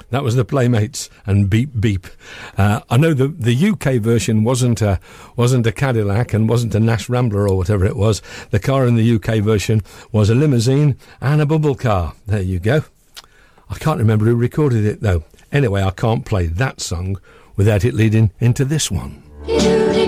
That was the Playmates and Beep Beep. I know the UK version wasn't a Cadillac and wasn't a Nash Rambler or whatever it was. The car in the UK version was a limousine and a bubble car. There you go. I can't remember who recorded it though. Anyway, I can't play that song without it leading into this one.